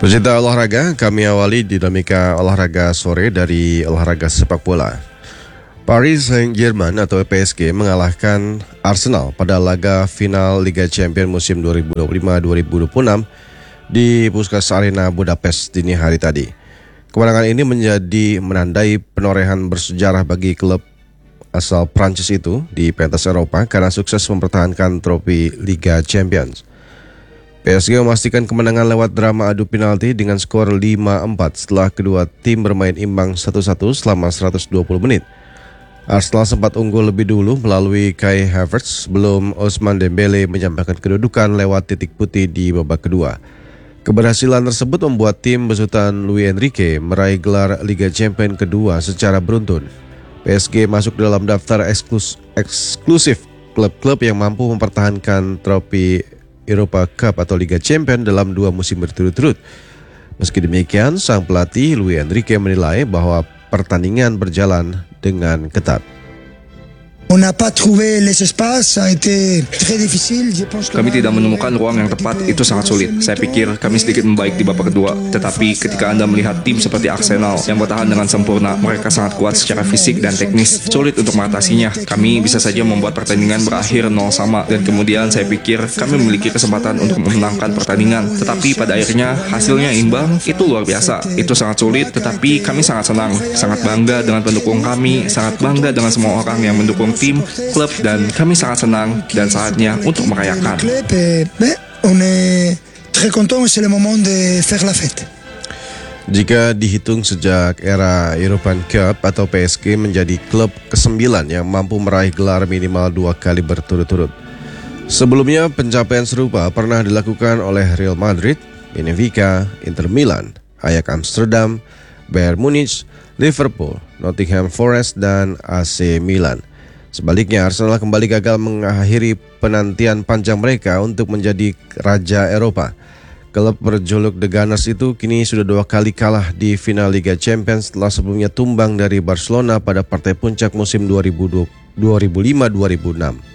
Pecinta olahraga, kami awali dinamika olahraga sore dari olahraga sepak bola. Paris Saint-Germain atau PSG mengalahkan Arsenal pada laga final Liga Champions musim 2025-2026 di Puskás Arena Budapest dini hari tadi. Kemenangan ini menandai penorehan bersejarah bagi klub asal Prancis itu di pentas Eropa karena sukses mempertahankan trofi Liga Champions. PSG memastikan kemenangan lewat drama adu penalti dengan skor 5-4 setelah kedua tim bermain imbang 1-1 selama 120 menit. Arsenal sempat unggul lebih dulu melalui Kai Havertz sebelum Ousmane Dembele menyampaikan kedudukan lewat titik putih di babak kedua. Keberhasilan tersebut membuat tim besutan Luis Enrique meraih gelar Liga Champions kedua secara beruntun. PSG masuk dalam daftar eksklusif klub-klub yang mampu mempertahankan trofi Europa Cup atau Liga Champions dalam 2 musim berturut-turut. Meski demikian, sang pelatih Luis Enrique menilai bahwa pertandingan berjalan dengan ketat. Kami tidak menemukan ruang yang tepat, itu sangat sulit. Saya pikir kami sedikit membaik di babak kedua. Tetapi ketika Anda melihat tim seperti Arsenal yang bertahan dengan sempurna, mereka sangat kuat secara fisik dan teknis. Sulit untuk mengatasinya. Kami bisa saja membuat pertandingan berakhir 0-0 dan kemudian saya pikir kami memiliki kesempatan untuk memenangkan pertandingan. Tetapi pada akhirnya hasilnya imbang, itu luar biasa. Itu sangat sulit, tetapi kami sangat senang. Sangat bangga dengan pendukung kami, sangat bangga dengan semua orang yang mendukung tim, klub, dan kami sangat senang dan saatnya untuk merayakan. Jika dihitung sejak era European Cup atau PSG menjadi klub ke-9 yang mampu meraih gelar minimal 2 kali berturut-turut. Sebelumnya pencapaian serupa pernah dilakukan oleh Real Madrid, Benfica, Inter Milan, Ajax Amsterdam, Bayern Munich, Liverpool, Nottingham Forest, dan AC Milan. Sebaliknya, Arsenal kembali gagal mengakhiri penantian panjang mereka untuk menjadi raja Eropa. Klub berjuluk The Gunners itu kini sudah 2 kali kalah di final Liga Champions setelah sebelumnya tumbang dari Barcelona pada partai puncak musim 2005-2006.